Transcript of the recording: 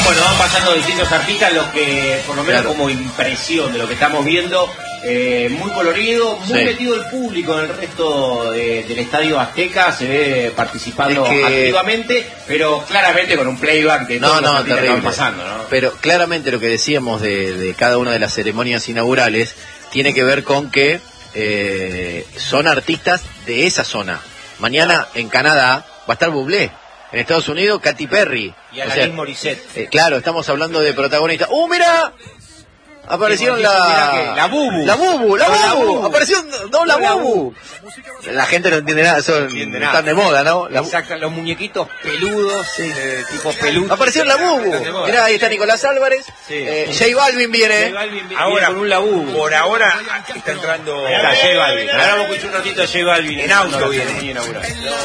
Bueno, van pasando distintos artistas, lo que, por lo menos como impresión de lo que estamos viendo, muy colorido, muy metido el público en el resto del Estadio Azteca, se ve participando activamente, pero claramente con un playback de todos los artistas que van pasando, ¿no? Pero claramente lo que decíamos de cada una de las ceremonias inaugurales tiene que ver con que son artistas de esa zona. Mañana en Canadá va a estar Bublé. En Estados Unidos, Katy Perry. Y Alanis Morissette. Claro, estamos hablando de protagonistas. ¡Mira! Aparecieron la Bubu. Apareció la Bubu. La gente no entiende nada, están de moda, ¿no? Exacto, los muñequitos peludos, tipo peludos. Aparecieron la Bubu. Mirá, ahí está Nicolás Álvarez. J Balvin viene. Ahora con un Bubu. Por ahora está entrando. J Balvin. Ahora vamos a escuchar un ratito a J Balvin. En auto viene.